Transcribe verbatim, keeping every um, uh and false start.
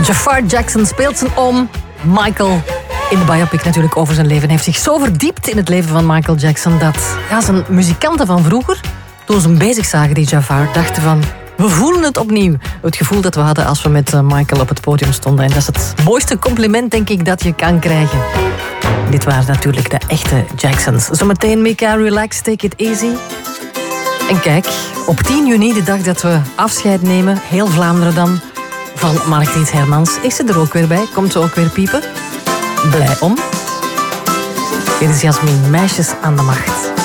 Jafar Jackson speelt zijn oom Michael in de biopic natuurlijk over zijn leven. Hij heeft zich zo verdiept in het leven van Michael Jackson dat ja, zijn muzikanten van vroeger, toen ze hem bezig zagen, die Jafar, dachten van... We voelen het opnieuw. Het gevoel dat we hadden als we met Michael op het podium stonden. En dat is het mooiste compliment, denk ik, dat je kan krijgen. Dit waren natuurlijk de echte Jacksons. Zometeen Mika, relax, take it easy. En kijk, op tien juni, de dag dat we afscheid nemen, heel Vlaanderen dan, van Margriet Hermans, is ze er ook weer bij. Komt ze ook weer piepen. Blij om. Dit is Jasmin, Meisjes aan de Macht.